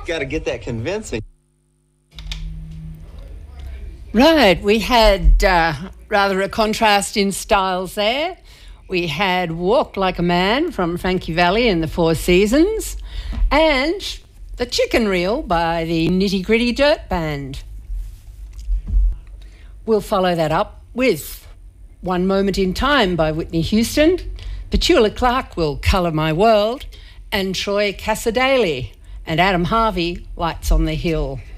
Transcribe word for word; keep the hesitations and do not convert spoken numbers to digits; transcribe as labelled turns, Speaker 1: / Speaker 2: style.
Speaker 1: Got to get that convincing.
Speaker 2: Right, we had uh, rather a contrast in styles there. We had Walk Like a Man from Frankie Valli and the Four Seasons, and The Chicken Reel by the Nitty Gritty Dirt Band. We'll follow that up with One Moment in Time by Whitney Houston. Petula Clark will Colour My World, and Troy Cassadaly and Adam Harvey, Lights on the Hill.